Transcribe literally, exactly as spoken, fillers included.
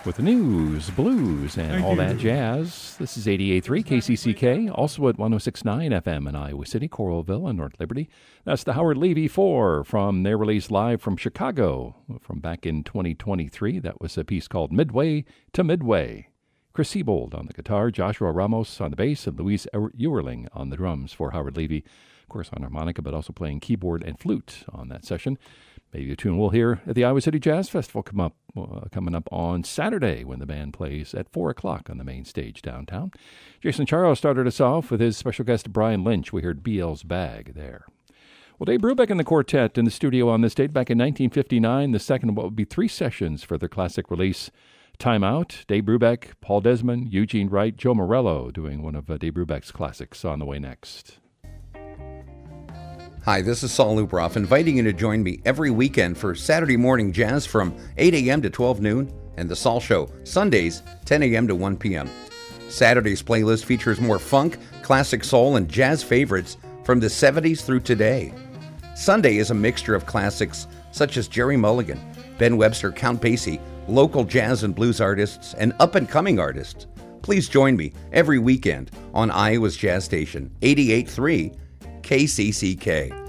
with the news, blues, and all that jazz. This is eighty-eight point three K C C K, also at one oh six point nine F M in Iowa City, Coralville, and North Liberty. That's the Howard Levy Four from their release live from Chicago from back in twenty twenty-three. That was a piece called Midway to Midway. Chris Siebold on the guitar, Joshua Ramos on the bass, and Luis Ewerling on the drums for Howard Levy. Of course, on harmonica, but also playing keyboard and flute on that session. Maybe a tune we'll hear at the Iowa City Jazz Festival come up, uh, coming up on Saturday when the band plays at four o'clock on the main stage downtown. Jason Charles started us off with his special guest Brian Lynch. We heard B L's Bag there. Well, Dave Brubeck and the quartet in the studio on this date back in nineteen fifty-nine, the second of what would be three sessions for their classic release, Time Out. Dave Brubeck, Paul Desmond, Eugene Wright, Joe Morello doing one of uh, Dave Brubeck's classics on the way next. Hi, this is Saul Luproff, inviting you to join me every weekend for Saturday morning jazz from eight a.m. to twelve noon, and The Saul Show, Sundays, ten a.m. to one p.m. Saturday's playlist features more funk, classic soul, and jazz favorites from the seventies through today. Sunday is a mixture of classics such as Jerry Mulligan, Ben Webster, Count Basie, local jazz and blues artists, and up-and-coming artists. Please join me every weekend on Iowa's Jazz Station, eighty-eight point three K C C K.